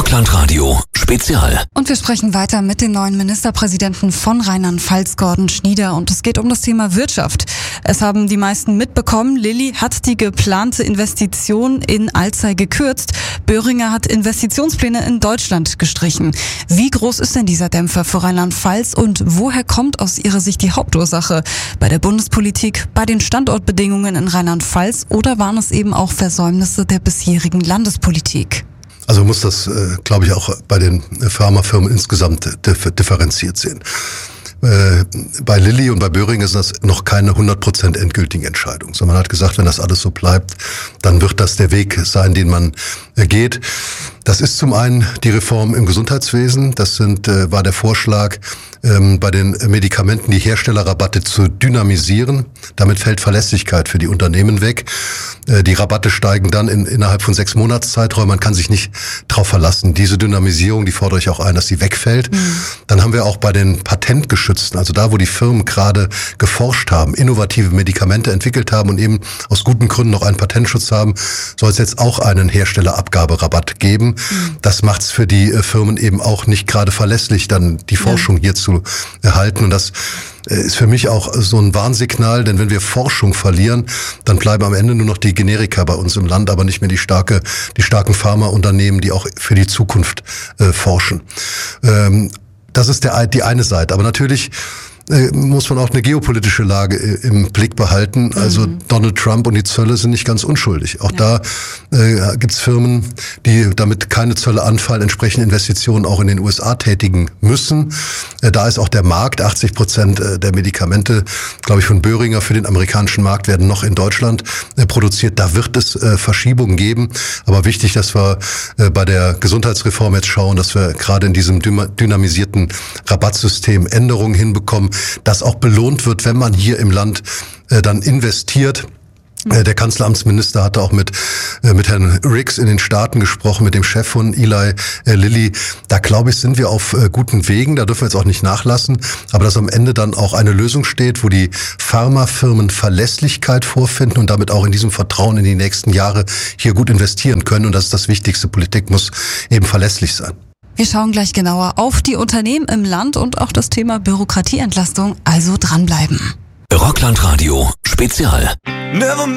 Rockland Radio Spezial. Und wir sprechen weiter mit dem neuen Ministerpräsidenten von Rheinland-Pfalz, Gordon Schnieder. Und es geht um das Thema Wirtschaft. Es haben die meisten mitbekommen, Lilly hat die geplante Investition in Alzey gekürzt. Boehringer hat Investitionspläne in Deutschland gestrichen. Wie groß ist denn dieser Dämpfer für Rheinland-Pfalz und woher kommt aus Ihrer Sicht die Hauptursache? Bei der Bundespolitik, bei den Standortbedingungen in Rheinland-Pfalz oder waren es eben auch Versäumnisse der bisherigen Landespolitik? Also man muss das, glaube ich, auch bei den Pharmafirmen insgesamt differenziert sehen. Bei Lilly und bei Boehringer ist das noch keine 100% endgültige Entscheidung. Sondern man hat gesagt, wenn das alles so bleibt, dann wird das der Weg sein, den man geht. Das ist zum einen die Reform im Gesundheitswesen. Das war der Vorschlag, bei den Medikamenten die Herstellerrabatte zu dynamisieren. Damit fällt Verlässlichkeit für die Unternehmen weg. Die Rabatte steigen dann innerhalb von 6 Monatszeiträumen. Man kann sich nicht drauf verlassen. Diese Dynamisierung, die fordere ich auch ein, dass sie wegfällt. Dann haben wir auch bei den Patentgeschützten, also da, wo die Firmen gerade geforscht haben, innovative Medikamente entwickelt haben und eben aus guten Gründen noch einen Patentschutz haben, soll es jetzt auch einen Herstellerabgaberabatt geben. Das macht es für die Firmen eben auch nicht gerade verlässlich, dann die Forschung hier zu erhalten. Und das ist für mich auch so ein Warnsignal, denn wenn wir Forschung verlieren, dann bleiben am Ende nur noch die Generika bei uns im Land, aber nicht mehr die starken Pharmaunternehmen, die auch für die Zukunft forschen. Das ist die eine Seite. Aber natürlich muss man auch eine geopolitische Lage im Blick behalten. Also Donald Trump und die Zölle sind nicht ganz unschuldig. Auch da gibt's Firmen, die damit keine Zölle anfallen, entsprechende Investitionen auch in den USA tätigen müssen. Da ist auch der Markt, 80% der Medikamente, glaube ich, von Boehringer für den amerikanischen Markt werden noch in Deutschland produziert. Da wird es Verschiebungen geben. Aber wichtig, dass wir bei der Gesundheitsreform jetzt schauen, dass wir gerade in diesem dynamisierten Rabattsystem Änderungen hinbekommen, dass auch belohnt wird, wenn man hier im Land dann investiert. Der Kanzleramtsminister hatte auch mit Herrn Riggs in den Staaten gesprochen, mit dem Chef von Eli Lilly. Da, glaube ich, sind wir auf guten Wegen. Da dürfen wir jetzt auch nicht nachlassen. Aber dass am Ende dann auch eine Lösung steht, wo die Pharmafirmen Verlässlichkeit vorfinden und damit auch in diesem Vertrauen in die nächsten Jahre hier gut investieren können. Und das ist das Wichtigste. Politik muss eben verlässlich sein. Wir schauen gleich genauer auf die Unternehmen im Land und auch das Thema Bürokratieentlastung, also dranbleiben. Rockland Radio Spezial. Never